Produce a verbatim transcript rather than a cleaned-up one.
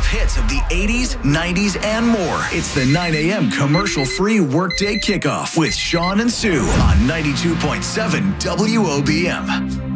hits of the eighties, nineties, and more. It's the nine a.m. commercial-free Workday Kickoff with Sean and Sue on ninety-two point seven W O B M.